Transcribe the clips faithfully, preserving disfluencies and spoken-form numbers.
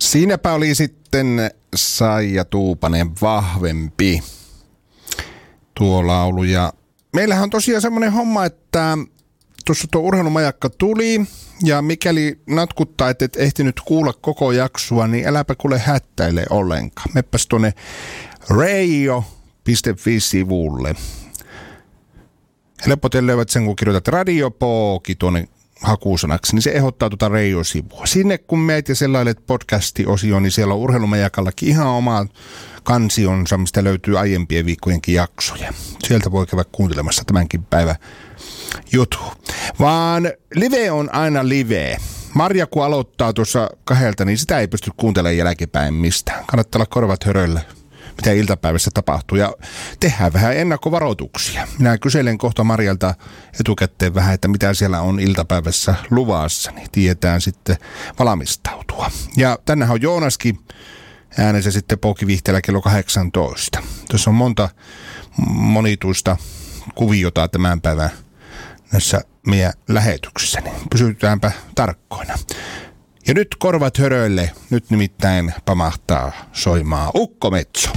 Siinäpä oli sitten Saija Tuupanen Vahvempi tuo laulu. Ja meillähän on tosiaan semmoinen homma, että tuossa tuo urheilumajakka tuli ja mikäli natkuttaa, et et ehtinyt kuulla koko jaksoa, niin äläpä kuule hättäile ollenkaan. Meppäs tuonne reijo piste fi-sivulle. Helpoten löydät sen, kun kirjoitat radiopooki tuonne hakusanaksi, niin se ehdottaa tuota Reijo-sivua. Sinne kun meet ja sellailet podcasti-osio, niin siellä on urheilumajakallakin ihan oma kansionsa, mistä löytyy aiempien viikkojenkin jaksoja. Sieltä voi käydä kuuntelemassa tämänkin päivän juttu. Vaan live on aina live. Marja kun aloittaa tuossa kahdelta, niin sitä ei pysty kuuntelemaan jälkipäin mistään. Kannattaa olla korvat höröllä, mitä iltapäivässä tapahtuu. Ja tehdään vähän ennakkovaroituksia. Minä kyselen kohta Marjalta etukäteen vähän, että mitä siellä on iltapäivässä luvassa, niin tiedetään sitten valmistautua. Ja tännehän on Joonaskin äänensä sitten Poukkivihteellä kello kahdeksantoista. Tässä on monta monituista kuviota tämän päivän näissä meidän lähetyksissä, niin pysytäänpä tarkkoina. Ja nyt korvat höröille, nyt nimittäin pamahtaa soimaa Ukkometso.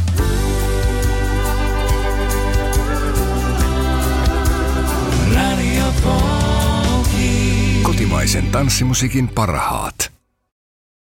Kotimaisen tanssimusiikin parhaat.